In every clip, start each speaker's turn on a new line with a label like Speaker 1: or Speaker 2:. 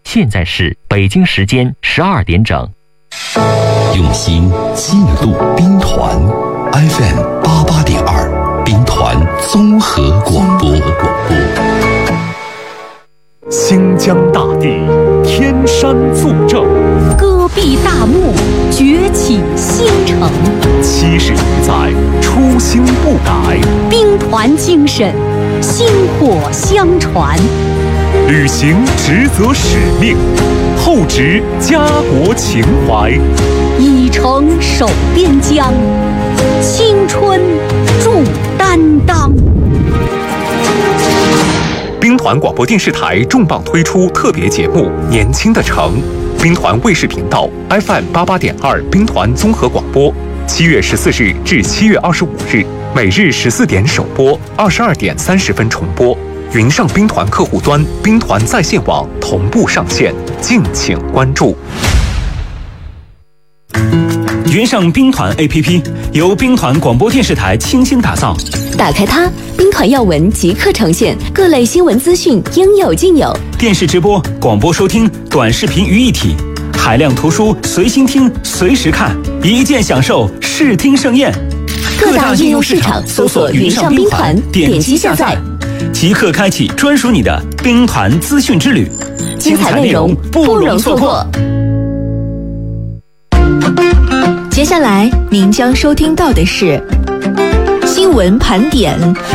Speaker 1: 现在是北京时间12点整。
Speaker 2: 用心记录兵团 FM 88.2，兵团综合广播。
Speaker 3: 新疆大地，天山作证，
Speaker 4: 戈壁大漠，崛起新城。
Speaker 3: 70余载，初心不改，
Speaker 4: 兵团精神，薪火相传。
Speaker 3: 履行职责使命，厚植家国情怀，
Speaker 4: 以诚守边疆，青春铸担当。
Speaker 3: 兵团广播电视台重磅推出特别节目《年轻的城》，兵团卫视频道 FM 88.2兵团综合广播，7月14日至7月25日，每日14点首播，22点30分重播。云上兵团客户端、兵团在线网同步上线，敬请关注。
Speaker 5: 云上兵团 APP 由兵团广播电视台倾心打造，
Speaker 6: 打开它，兵团要闻即刻呈现，各类新闻资讯应有尽有，
Speaker 5: 电视直播、广播收听、短视频于一体，海量图书随心听、随时看，一键享受视听盛宴。
Speaker 6: 各大应用市场搜索云上兵团，点击下载，
Speaker 5: 即刻开启专属你的兵团资讯之旅，
Speaker 6: 精彩内容不容错过。接下来您将收听到的是新闻盘点。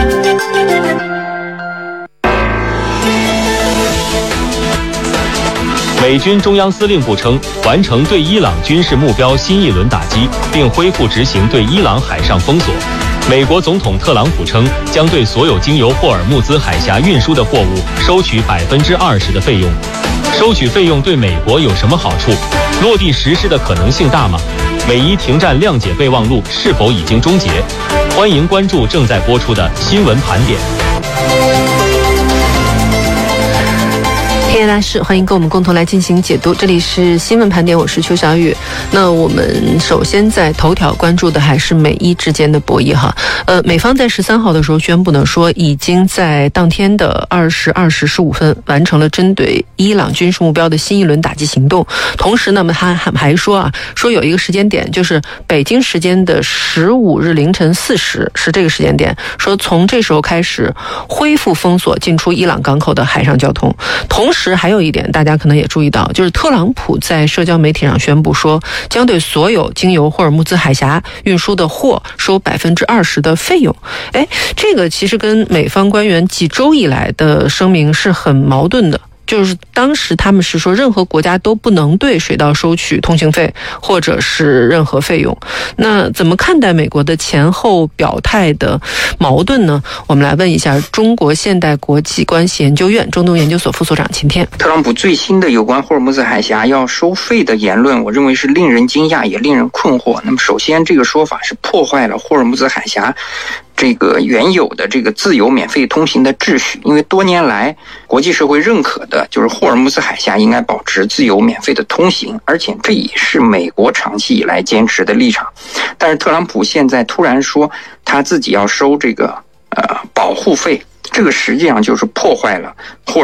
Speaker 7: 美军中央司令部称，完成对伊朗军事目标新一轮打击，并恢复执行对伊朗海上封锁。美国总统特朗普称，将对所有经由霍尔木兹海峡运输的货物收取20%的费用。收取费用对美国有什么好处？落地实施的可能性大吗？美伊停战谅解备忘录是否已经终结？欢迎关注正在播出的新闻盘点。
Speaker 8: 天夜大事，欢迎跟我们共同来进行解读。这里是新闻盘点，我是邱小雨。那我们首先在头条关注的还是美伊之间的博弈哈。美方在13号的时候宣布呢，说已经在当天的22时15分完成了针对伊朗军事目标的新一轮打击行动。同时呢，他还说有一个时间点，就是北京时间的15日凌晨4时是这个时间点，说从这时候开始恢复封锁进出伊朗港口的海上交通。同时还有一点大家可能也注意到，就是特朗普在社交媒体上宣布说，将对所有经由霍尔木兹海峡运输的货收20%的费用。这个其实跟美方官员几周以来的声明是很矛盾的。就是当时他们是说，任何国家都不能对水道收取通行费或者是任何费用。那怎么看待美国的前后表态的矛盾呢？我们来问一下中国现代国际关系研究院中东研究所副所长秦天。
Speaker 9: 特朗普最新的有关霍尔木兹海峡要收费的言论，我认为是令人惊讶也令人困惑。那么首先，这个说法是破坏了霍尔木兹海峡这个原有的这个自由免费通行的秩序，因为多年来国际社会认可的就是霍尔木兹海峡应该保持自由免费的通行，而且这也是美国长期以来坚持的立场。但是特朗普现在突然说他自己要收这个保护费，这个实际上就是破坏了霍尔